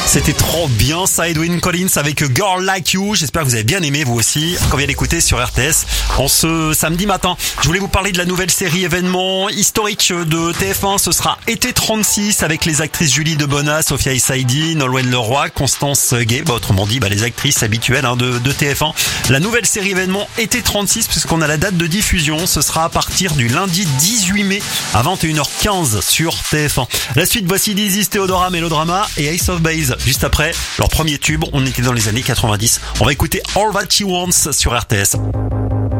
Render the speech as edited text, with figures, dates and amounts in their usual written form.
C'était trop bien ça, Edwyn Collins avec Girl Like You. J'espère que vous avez bien aimé vous aussi quand vous allez l'écouter sur RTS en ce samedi matin. Je voulais vous parler de la nouvelle série événement historique de TF1. Ce sera Été 36 avec les actrices Julie Debona, Sophia Issaidi, Nolwenn Leroy, Constance Gay. Autrement dit, les actrices habituelles de TF1. La nouvelle série événement Été 36 puisqu'on a la date de diffusion. Ce sera à partir du lundi 18 mai à 21h15 sur TF1. La suite, voici Dizzy, Théodora, Mélodrama et Ace of Base. Juste après, leur premier tube, on était dans les années 90. On va écouter All That She Wants sur RTS.